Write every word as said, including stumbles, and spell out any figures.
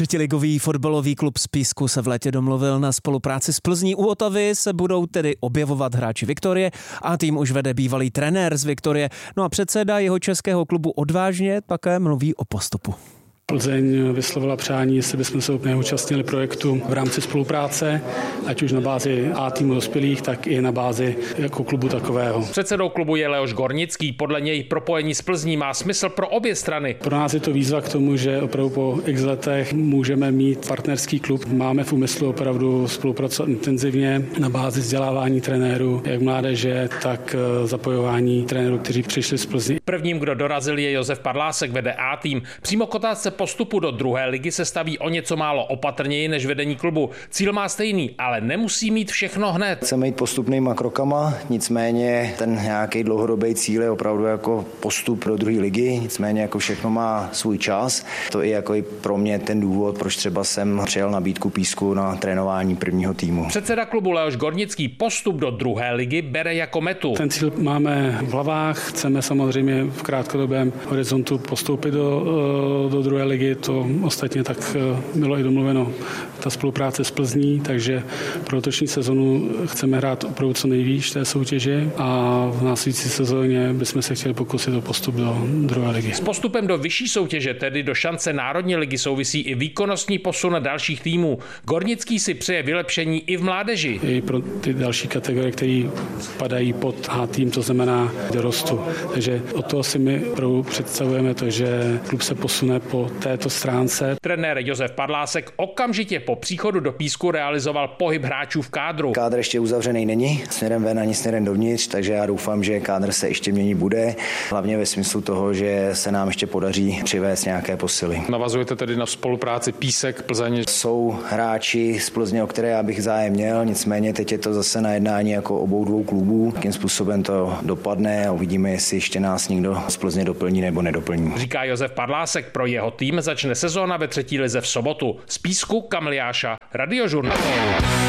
Třetiligový fotbalový klub z Písku se v létě domluvil na spolupráci s Plzní. U Otavy se budou tedy objevovat hráči Viktorie a tým už vede bývalý trenér z Viktorie. No a předseda jeho českého klubu odvážně také mluví o postupu. Plzeň vyslovila přání, jestli bychom se úplně účastnili projektu v rámci spolupráce, ať už na bázi A týmu dospělých, tak i na bázi jako klubu takového. Předsedou klubu je Leoš Gornický. Podle něj propojení s Plzní má smysl pro obě strany. Pro nás je to výzva k tomu, že opravdu po x letech můžeme mít partnerský klub. Máme v úmyslu opravdu spolupracovat intenzivně na bázi vzdělávání trenérů, jak mládeže, tak zapojování trenérů, kteří přišli z Plzně. Prvním, kdo dorazil, je Josef Parlásek, vede A tým. Přímo k otázce postupu do druhé ligy se staví o něco málo opatrněji než vedení klubu. Cíl má stejný, ale nemusí mít všechno hned. Chceme jít postupnýma krokama, nicméně ten nějaký dlouhodobý cíl je opravdu jako postup do druhé ligy, nicméně jako všechno má svůj čas. To je jako i pro mě ten důvod, proč třeba jsem přijal nabídku Písku na trénování prvního týmu. Předseda klubu Leoš Gornický postup do druhé ligy bere jako metu. Ten cíl máme v hlavách, chceme samozřejmě v krátkodobém horizontu postoupit do, do druhé ligy. To ostatně tak bylo i domluveno, ta spolupráce s Plzní, takže pro letošní sezonu chceme hrát opravdu co nejvíc té soutěže a v následující sezóně bychom se chtěli pokusit o postup do druhé ligy. S postupem do vyšší soutěže, tedy do šance Národní ligy, souvisí i výkonnostní posun dalších týmů. Gornický si přeje vylepšení i v mládeži. I pro ty další kategorie, které padají pod A tým, to znamená dorostu. Takže od toho si my představujeme to, že klub se posune po této stránce. Trenér Josef Parlásek okamžitě po příchodu do Písku realizoval pohyb hráčů v kádru. Kádr ještě uzavřený není, směrem ven ani směrem dovnitř, takže já doufám, že kádr se ještě měnit bude, hlavně ve smyslu toho, že se nám ještě podaří přivést nějaké posily. Navazujete tedy na spolupráci Písek, Plzeň? Jsou hráči z Plzně, o které já bych zájem měl, nicméně teď je to zase na jednání jako obou dvou klubů. Jakým způsobem to dopadne a uvidíme, jestli ještě nás někdo z Plzně doplní nebo nedoplní. Říká Josef Parlásek. Pro jeho tým začne sezóna ve třetí lize v sobotu. Z Písku Kamil Jáša, Radiožurnál.